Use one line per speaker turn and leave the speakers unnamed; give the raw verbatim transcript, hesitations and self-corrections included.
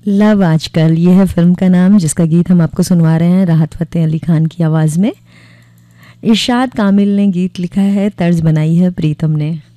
Love आजकल, ये है फिल्म का नाम, जिसका गीत हम आपको सुनवा रहे हैं राहत फ़तेह अली खान की आवाज़ में। इरशाद कामिल ने गीत लिखा है, तर्ज बनाई है प्रीतम ने।